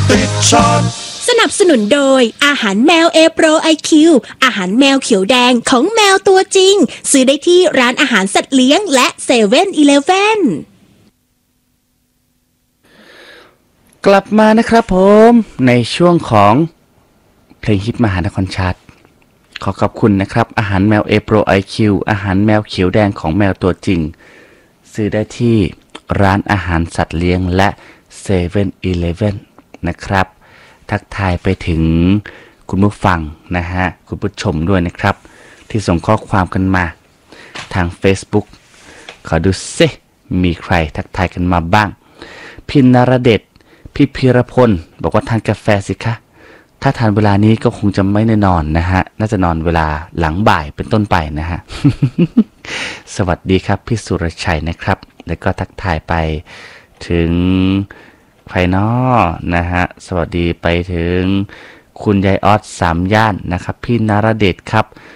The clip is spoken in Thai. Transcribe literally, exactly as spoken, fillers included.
ติดช็อตสนับสนุนโดยอาหารแมวเอโปรไอคิวอาหารแมวเขียวแดงของแมวตัวจริงซื้อได้ที่ร้านอาหารสัตว์เลี้ยงและเซเว่นอีเลฟเว่นกลับมานะครับผมในช่วงของเพลงฮิตมหานครชาร์ตขอขอบคุณนะครับอาหารแมวเอโปรไอคิวอาหารแมวเขียวแดงของแมวตัวจริงซื้อได้ที่ร้านอาหารสัตว์เลี้ยงและเซเว่นอีเลฟเว่นนะครับทักทายไปถึงคุณผู้ฟังนะฮะคุณผู้ชมด้วยนะครับที่ส่งข้อความกันมาทาง Facebook ขอดูซิมีใครทักทายกันมาบ้างพินนรเดชพี่พีรพลบอกว่าทานกาแฟสิคะถ้าทานเวลานี้ก็คงจะไม่ได้นอนนะฮะน่าจะนอนเวลาหลังบ่ายเป็นต้นไปนะฮะ สวัสดีครับพี่สุรชัยนะครับแล้วก็ทักทายไปถึงใครน้อนะฮะสวัสดีไปถึงคุณยายออสสามย่านนะครับพี่นรเดชครับ